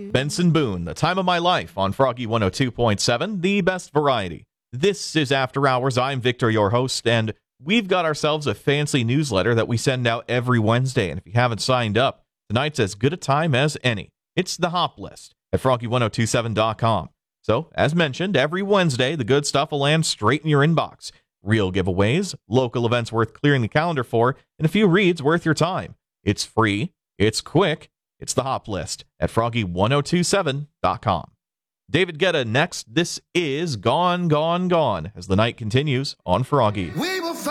Benson Boone, The Time of My Life on Froggy 102.7, the best variety. This is After Hours. I'm Victor, your host, and we've got ourselves a fancy newsletter that we send out every Wednesday. And if you haven't signed up, tonight's as good a time as any. It's the Hop List at froggy1027.com. So, as mentioned, every Wednesday, the good stuff will land straight in your inbox. Real giveaways, local events worth clearing the calendar for, and a few reads worth your time. It's free, it's quick, it's the Hop List at froggy1027.com. David Guetta next. This is Gone, Gone, Gone as the night continues on Froggy.